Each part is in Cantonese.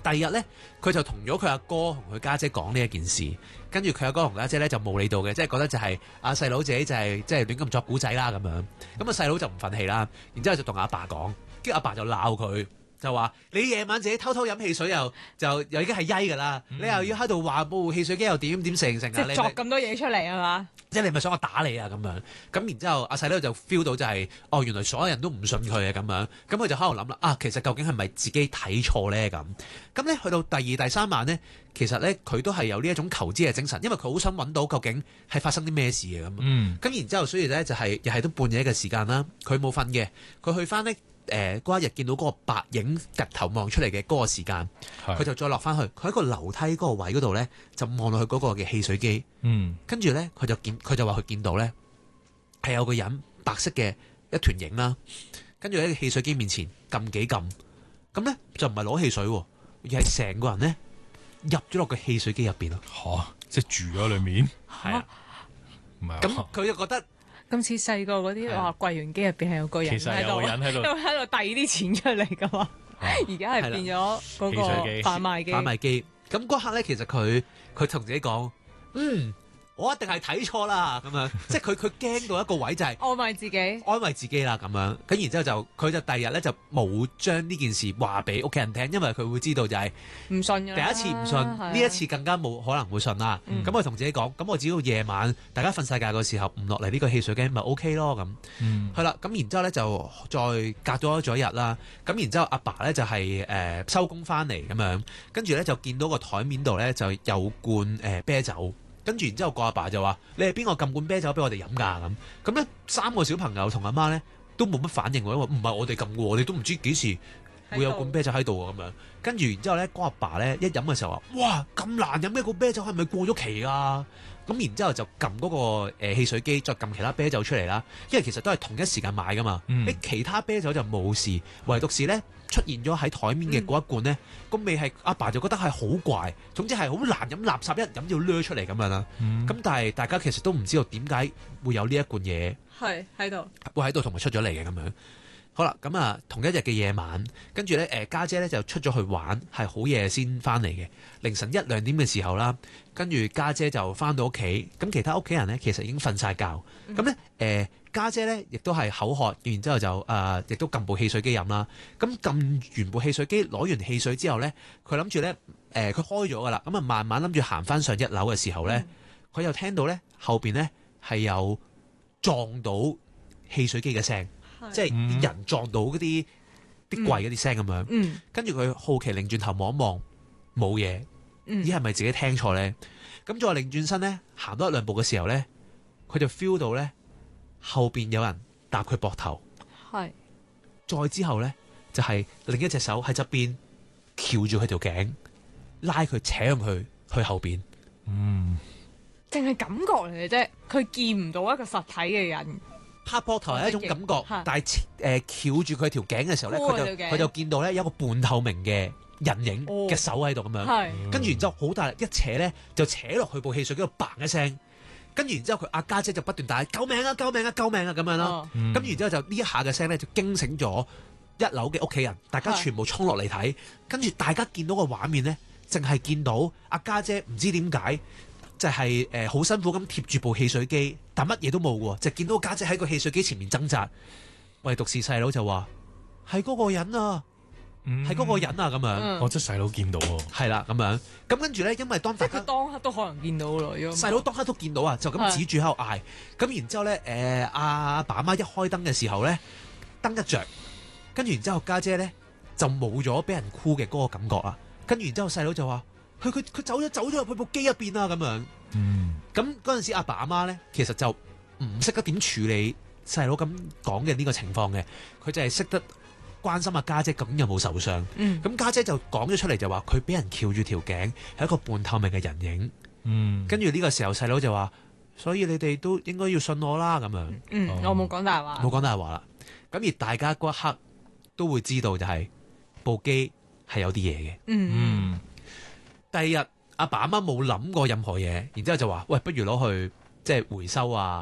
第二日咧，佢就同咗佢阿哥同佢家姐講呢一件事，跟住佢阿哥同家姐咧就冇理到嘅，即係覺得就係阿細佬自己就係即係亂咁作古仔啦咁樣。咁啊細佬就唔憤氣啦，然之後就同阿爸講，跟住阿爸就鬧佢。就話你夜晚自己偷偷飲汽水又已經係曳㗎啦，你又要喺度話部汽水機又點成啊！ 即係作咁多嘢出嚟係嘛？ 即係你咪想我打你啊咁樣，咁然之後阿細佬就 feel 到就係、原來所有人都唔信佢啊咁樣，咁佢就喺度諗啦其實究竟係咪自己睇錯咧咁？咁咧去到第二第三晚咧，其實咧佢都係有呢一種求知嘅精神，因為佢好想揾到究竟係發生啲咩事嘅咁。咁然之後所以咧就係又係都半夜嘅時間啦，佢冇瞓嘅，佢去翻呢。嗰一日見到嗰個白影突頭望出嚟嘅嗰個時間，佢就再落翻去，佢喺個樓梯嗰個位嗰度咧，就望落去嗰個嘅汽水機。跟住咧，佢就話佢見到咧係有個人白色嘅一團影啦，跟住喺汽水機面前撳幾撳，咁咧就唔係攞汽水，而係成個人咧入咗落個汽水機入邊咯。 即係住咗裏面。 係啊， 唔係咁佢就覺得。 咁似細個嗰啲話櫃員機入邊係有個人其實有個人喺度遞啲錢出嚟噶嘛，而家係變咗嗰個販賣機。 咁嗰刻咧，其實佢同自己講，我一定係睇錯啦咁樣，即係佢驚到一個位就係安慰自己啦咁樣。咁然之後佢就第二日咧就冇將呢件事話俾屋企人聽，因為佢會知道就係唔信嘅。 第一次唔信，呢一次更加冇可能會信啦。咁佢同自己講，咁我只要夜晚大家瞓晒覺嘅時候唔落嚟呢個汽水機咪 OK 咯咁。係啦，咁然之後咧就再隔咗一日啦。咁然之後阿爸咧就係收工翻嚟咁樣，跟住咧就見到個台面度咧就有罐啤酒。跟住然之後個阿爸就話：你係邊個撳罐啤酒俾我哋飲㗎？咁咧3個小朋友同阿媽咧都冇乜反應喎，因為唔係我哋撳嘅喎，我哋都唔知幾時會有罐啤酒喺度喎咁樣。跟住然之後咧，個阿爸咧一飲嘅時候話：哇，咁難飲嘅罐啤酒係咪過咗期啊？咁然之後就撳嗰個汽水機，再撳其他啤酒出嚟啦。因為其實都係同一時間買㗎嘛。其他啤酒就冇事，唯獨是咧出現咗喺台面嘅嗰一罐咧，個味係阿爸就覺得係好怪，總之係好難飲，垃圾一飲要掠出嚟咁樣啦。咁但係大家其實都唔知道點解會有呢一罐嘢係喺度， 會喺度同埋出咗嚟嘅咁樣。好啦，咁啊同一日嘅夜晚，跟住咧家姐咧就出咗去玩，係好夜先翻嚟嘅，凌晨1、2點嘅時候啦。跟住家姐就翻到屋企，咁其他屋企人咧其實已經瞓晒覺。咁咧家姐咧亦都係口渴，然之後就亦都撳部汽水機飲啦。咁撳完部汽水機，攞完汽水之後咧，佢諗住咧佢開咗噶啦，咁啊慢慢諗住行翻上1樓嘅時候咧，佢又聽到咧後邊咧係有撞到汽水機嘅聲。即係啲人撞到嗰啲櫃嗰啲聲咁樣，跟住佢好奇擰轉頭望一望，冇嘢，咦係咪自己聽錯咧？咁再擰轉身咧，行多1、2步嘅時候咧，佢就 feel 到咧後邊有人搭佢膊頭，再之後咧就係另一隻手喺側邊翹住佢條頸，拉佢扯向佢去後邊。 淨係感覺嚟嘅啫，佢見唔到一個實體嘅人。 拍膊頭係一種感覺，但係翹住佢條頸嘅時候咧，佢就見到咧有一個半透明嘅人影嘅手喺度咁樣，跟住然之後好大力一扯咧，就扯落去部汽水機度嘭一聲，跟住然之後佢阿家姐就不斷大救命啊救命啊救命啊咁樣咯，咁然之後就呢一下嘅聲咧就驚醒咗1樓嘅屋企人，大家全部衝落嚟睇，跟住大家見到個畫面咧，淨係見到阿家姐唔知點解。就係好辛苦咁貼住部汽水機，但乜嘢都冇喎，就見到家姐喺個汽水機前面掙扎。唯獨是細佬就話：係嗰個人啊，係嗰個人啊咁樣。 我即係細佬見到喎。 係啦咁樣。咁跟住咧，因為當大家佢當刻都可能見到咯。 細佬當刻都見到啊，就咁指住喺度嗌。咁然之後咧，阿爸阿媽一開燈嘅時候咧，燈一着，跟住然之後家姐咧就冇咗俾人箍嘅嗰個感覺啦。跟住然之後細佬就話。佢走咗入去部機入邊啦咁樣，咁嗰陣時阿爸阿媽咧，其實就唔識得點處理細佬咁講嘅呢個情況嘅，佢就係識得關心阿家姐究竟有冇受傷。咁家姐就講咗出嚟就話佢俾人翹住條頸，係一個半透明嘅人影。跟住呢個時候細佬就話，所以你哋都應該要信我啦咁樣。 我冇講大話， 冇講大話啦。咁而大家嗰一刻都會知道就係部機係有啲嘢嘅。第二日，阿爸阿媽冇諗過任何嘢，然之後就話：喂，不如攞去即係回收啊，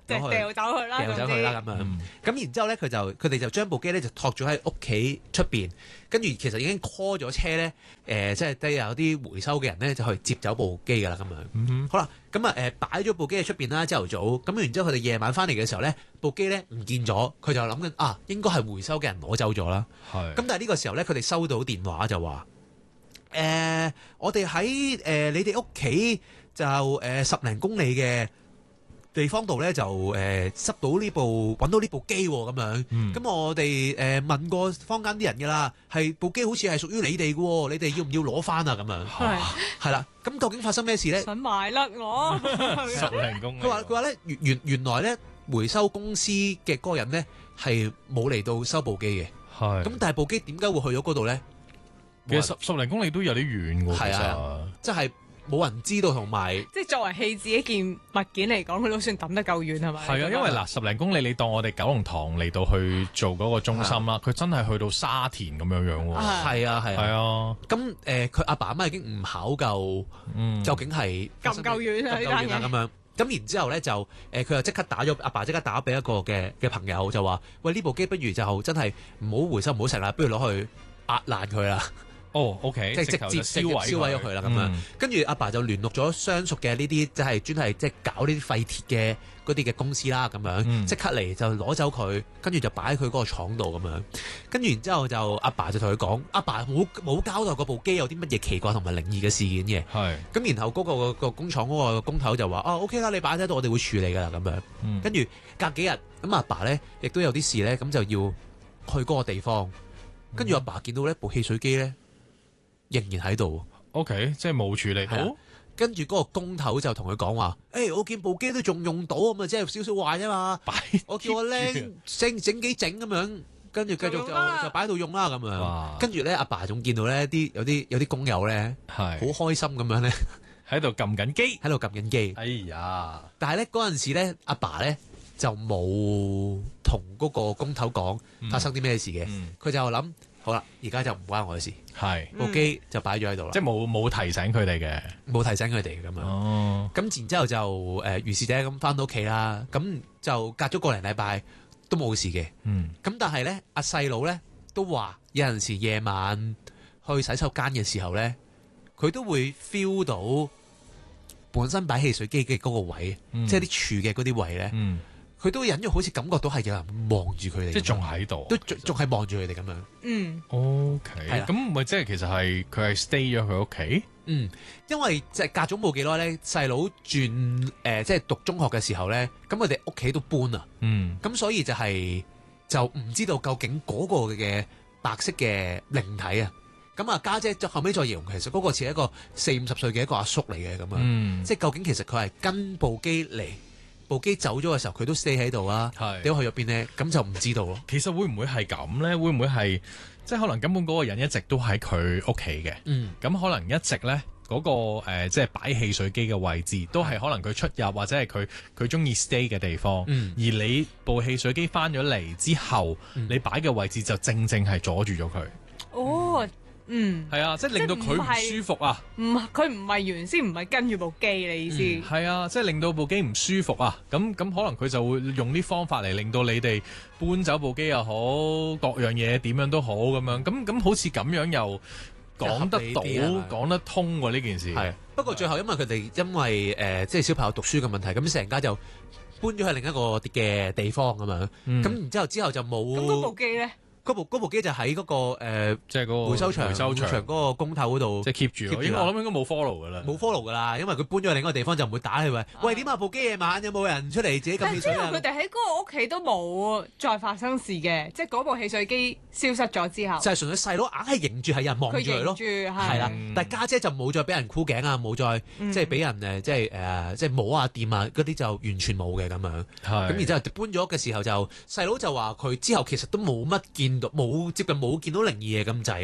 掉走佢啦， 掉走佢啦咁樣。咁然之後咧，佢哋就將部機咧就托咗喺屋企出邊，跟住其實已經 call 咗車咧，即係都有啲回收嘅人咧就去接走部機㗎啦咁樣。好啦，咁擺咗部機喺出邊啦，朝頭早。咁然之後佢哋夜晚翻嚟嘅時候咧，部機咧唔見咗，佢就諗緊應該係回收嘅人攞走咗啦。咁但係呢個時候咧，佢哋收到電話就話我哋喺你哋屋企就10零公里嘅地方度咧就揾到呢部機咁樣。咁我哋問過坊間啲人㗎啦，係部機好似係屬於你哋嘅，你哋要唔要攞翻啊？咁樣係啦。咁究竟發生咩事咧？ 想賣甩我 10零公里。 佢話咧原來咧回收公司嘅嗰個人咧係冇嚟到收部機嘅。 係。 咁但係部機點解會去咗嗰度咧？ 其實10零公里都有啲遠喎， 係啊，即係冇人知道，同埋即係作為棄置一件物件嚟講，佢都算抌得夠遠係咪？ 係啊，因為10零公里你當我哋九龍塘嚟到去做嗰個中心啦，佢真係去到沙田咁樣樣喎。 係啊。咁佢阿爸阿媽已經唔考究，究竟係夠唔夠遠啊？呢單嘢咁樣。咁然之後咧就佢就即刻阿爸即刻打俾一個嘅朋友，就話：喂，呢部機不如就真係唔好回收唔好食啦，不如攞去壓爛佢啦。 OK， 即係直接燒毀咗佢啦咁樣。跟住阿爸就聯絡咗相熟嘅呢啲，即係專係即係搞呢啲廢鐵嘅嗰啲嘅公司啦咁樣。即刻嚟就攞走佢，跟住就擺喺佢嗰個廠度咁樣。跟住然之後就阿爸就同佢講，阿爸冇交代嗰部機有啲乜嘢奇怪同埋靈異嘅事件嘅。 係。咁然後嗰個工廠嗰個工頭就話OK 啦，你擺喺度，我哋會處理㗎啦咁樣。跟住隔幾日咁阿爸咧亦都有啲事咧，咁就要去嗰個地方。跟住阿爸見到呢部汽水機咧，仍然喺度 ，OK， 即係冇處理好。 跟住嗰個工頭就同佢講話：我見部機都仲用到，咁啊，即係少少壞啫嘛。我叫我僆整幾整咁樣，跟住繼續就擺喺度用啦咁樣。跟住咧，阿爸仲見到咧有啲工友咧，好開心咁樣咧， 喺度撳緊機， 哎呀！但係咧嗰陣時咧，阿爸咧就冇同嗰個工頭講發生啲咩事嘅，佢就諗。好啦，而家就唔關我嘅事，部機就擺咗喺度啦， 即係冇提醒佢哋嘅， 冇提醒佢哋咁樣。咁然之後就如是者咁翻到屋企啦，咁就隔咗個零禮拜都冇事嘅。咁但係咧，阿細佬咧都話有陣時夜晚去洗手間嘅時候咧，佢都會 feel 到本身擺汽水機嘅嗰個位，即係啲柱嘅嗰啲位咧。佢都隱約好似感覺到係有人望住佢哋， 即係仲喺度， 都仲係望住佢哋咁樣。 OK，咁咪即係其實係佢係 stay 咗佢屋企。 因為即係隔咗冇幾耐咧，細佬轉即係讀中學嘅時候咧，咁佢哋屋企都搬啊。咁所以就唔知道究竟嗰個嘅白色嘅靈體啊。咁啊家姐就後尾再形容，其實嗰個似一個40-50歲嘅一個阿叔嚟嘅咁樣。即係究竟其實佢係跟部機嚟。部機走咗嘅時候，佢都 stay 喺度啊！點去咗邊呢？咁就唔知道咯。 其實會唔會係咁呢？會唔會係即係可能根本嗰個人一直都喺佢屋企嘅？咁可能一直呢嗰個即係擺汽水機嘅位置，都係可能佢出入或者係佢中意 stay 嘅地方。而你部汽水機翻咗嚟之後，你擺嘅位置就正係阻住咗佢。係啊，即係令到佢唔舒服啊！ 佢唔係原先唔係跟住部機，你意思？ 係啊，即係令到部機唔舒服啊！咁可能佢就會用啲方法嚟令到你哋搬走部機又好，各樣嘢點樣都好咁樣。咁好似咁樣又講得到、講得通喎呢件事。 係，不過最後因為佢哋即係小朋友讀書嘅問題，咁成家就搬咗去另一個嘅地方咁樣。咁然之後就冇。 咁嗰部機咧？ 嗰部機就喺嗰個即係個回收場嗰個公頭嗰度， 即係 keep 住。我諗應該冇 follow 噶啦， 冇 follow 噶啦，因為佢搬咗去另一個地方就唔會打佢話，喂，點啊部機夜晚有冇人出嚟自己撳汽水啊？ 但係之後佢哋喺嗰個屋企都冇再發生事嘅，即係嗰部汽水機消失咗之後， 就係純粹細佬硬係認住係有人望住佢咯，係啦。但係家姐就冇再俾人箍頸啊，冇再即係俾人即係摸啊掂啊嗰啲就完全冇嘅咁樣。咁然之後搬咗嘅時候就細佬就話佢之後其實都冇乜見到，冇接近冇見到靈異嘢咁滯咯。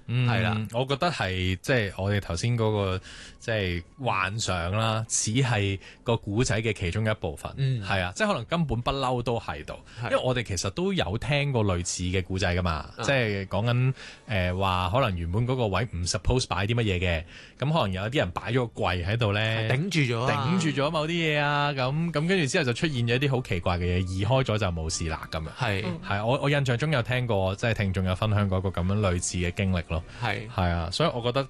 係啦， 我覺得係即係我哋頭先嗰個即係幻想啦，只係個古仔嘅其中一部分。係啊，即係可能根本不嬲都喺度，因為我哋其實都有聽過類似嘅古仔噶嘛，即係講緊話可能原本嗰個位唔 suppose 擺啲乜嘢嘅，咁可能有啲人擺咗個櫃喺度咧，頂住咗某啲嘢啊，咁跟住之後就出現咗一啲好奇怪嘅嘢，移開咗就冇事啦咁樣。係我印象中有聽過，即係聽眾有分享過一個咁樣類似嘅經歷咯。係啊，所以我覺得